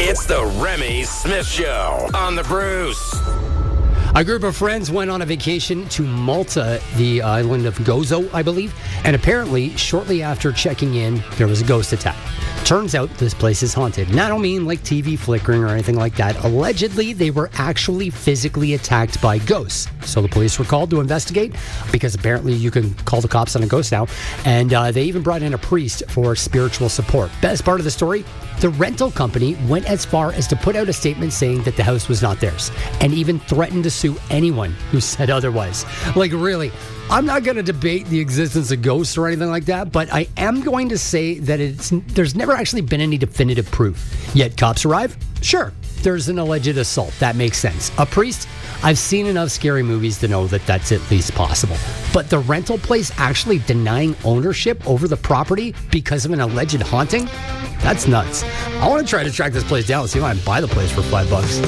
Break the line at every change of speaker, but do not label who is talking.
It's the Remy Smith Show on the Bruce.
A group of friends went on a vacation to Malta, the island of Gozo, I believe, and apparently, shortly after checking in, there was a ghost attack. Turns out this place is haunted. And I don't mean like TV flickering or anything like that. Allegedly, they were actually physically attacked by ghosts. So the police were called to investigate because apparently you can call the cops on a ghost now. And they even brought in a priest for spiritual support. Best part of the story, the rental company went as far as to put out a statement saying that the house was not theirs and even threatened to sue anyone who said otherwise. Like, really, I'm not going to debate the existence of ghosts or anything like that, but I am going to say that there's never actually been any definitive proof. Yet cops arrive? Sure, there's an alleged assault. That makes sense. A priest? I've seen enough scary movies to know that that's at least possible. But the rental place actually denying ownership over the property because of an alleged haunting? That's nuts. I want to try to track this place down and see if I can buy the place for $5.